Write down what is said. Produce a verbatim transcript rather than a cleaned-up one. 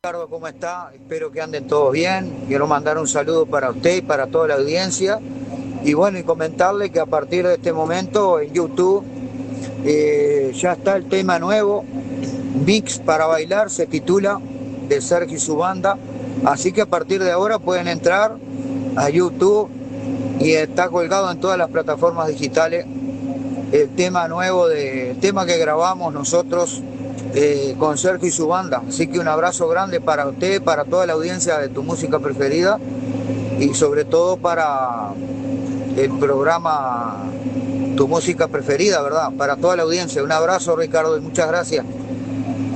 Ricardo, ¿cómo está? Espero que anden todos bien. Quiero mandar un saludo para usted y para toda la audiencia. Y bueno, y comentarle que a partir de este momento en YouTube eh, ya está el tema nuevo, Mix para bailar, se titula, de Sergio y su banda. Así que a partir de ahora pueden entrar a YouTube y está colgado en todas las plataformas digitales el tema nuevo, de, el tema que grabamos nosotros eh, con Sergio y su banda. Así que un abrazo grande para usted, para toda la audiencia de tu música preferida y sobre todo para el programa Tu Música Preferida, ¿verdad? Para toda la audiencia. Un abrazo, Ricardo, y muchas gracias.